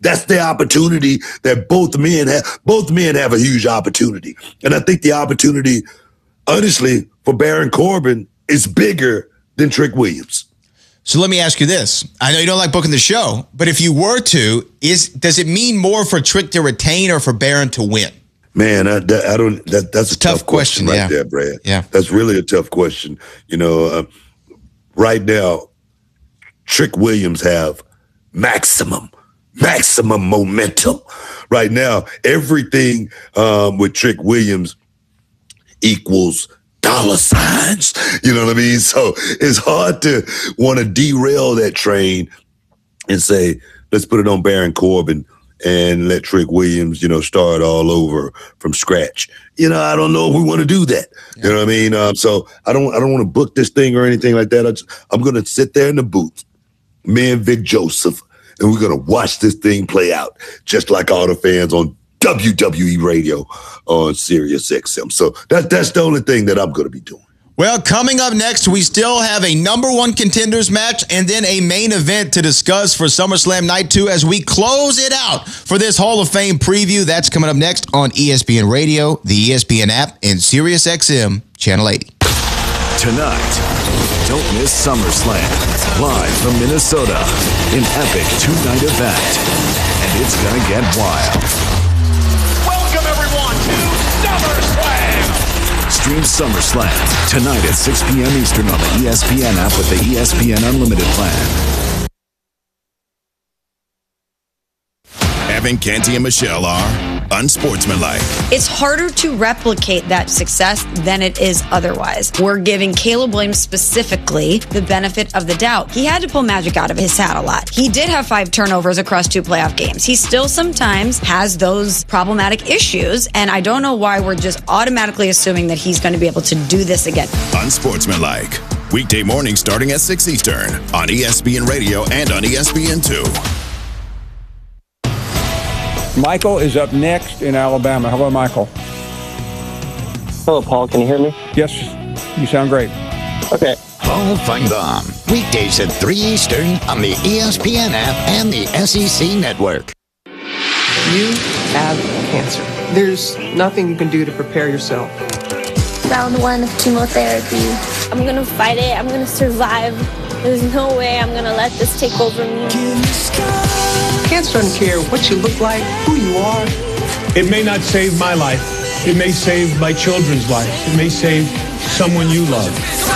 That's the opportunity that both men have. Both men have a huge opportunity. And I think the opportunity, honestly, for Baron Corbin is bigger than Trick Williams. So let me ask you this. I know you don't like booking the show, but if you were to, does it mean more for Trick to retain or for Baron to win? Man, that's a tough question right there, Brad. Yeah. That's really a tough question. Right now, Trick Williams have maximum momentum. Right now, everything with Trick Williams equals dollar signs. You know what I mean? So it's hard to want to derail that train and say, let's put it on Baron Corbin and let Trick Williams, start all over from scratch. I don't know if we want to do that. You know what I mean? So I don't want to book this thing or anything like that. I'm going to sit there in the booth, me and Vic Joseph, and we're going to watch this thing play out, just like all the fans on WWE Radio on Sirius XM. So that's the only thing that I'm going to be doing. Well, coming up next, we still have a number one contenders match and then a main event to discuss for SummerSlam Night 2 as we close it out for this Hall of Fame preview. That's coming up next on ESPN Radio, the ESPN app, and Sirius XM Channel 80. Tonight, don't miss SummerSlam, live from Minnesota, an epic two-night event, and it's gonna get wild. Welcome everyone to SummerSlam! Stream SummerSlam tonight at 6 p.m. Eastern on the ESPN app with the ESPN Unlimited plan. Evan, Canty, and Michelle are unsportsmanlike. It's harder to replicate that success than it is otherwise. We're giving Caleb Williams specifically the benefit of the doubt. He had to pull magic out of his hat a lot. He did have 5 turnovers across 2 playoff games. He still sometimes has those problematic issues, and I don't know why we're just automatically assuming that he's going to be able to do this again. Unsportsmanlike. Weekday morning starting at 6 Eastern on ESPN Radio and on ESPN2. Michael is up next in Alabama. Hello, Michael. Hello, Paul. Can you hear me? Yes, you sound great. Okay. Paul Feinbaum, weekdays at 3 Eastern on the ESPN app and the SEC Network. You have cancer. There's nothing you can do to prepare yourself. Round 1 of chemotherapy. I'm going to fight it. I'm going to survive. There's no way I'm going to let this take over me. Cancer doesn't care what you look like, who you are. It may not save my life. It may save my children's life. It may save someone you love.